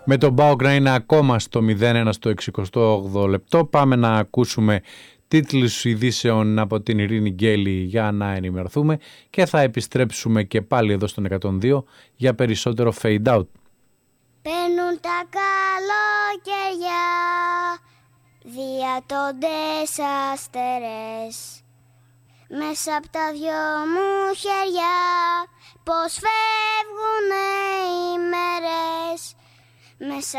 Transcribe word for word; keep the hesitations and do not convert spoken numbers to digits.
Με τον ΠΑΟΚ να είναι ακόμα στο μηδέν ένα στο εξηκοστό όγδοο λεπτό. Πάμε να ακούσουμε τίτλους ειδήσεων από την Ειρήνη Γκέλη για να ενημερωθούμε και θα επιστρέψουμε και πάλι εδώ στον εκατόν δύο για περισσότερο fade out. Παίρνουν τα καλοκαιριά, διατώντες αστερές, μέσα απ' τα δυο μου χέρια, πως φεύγουνε οι μέρες, μέσα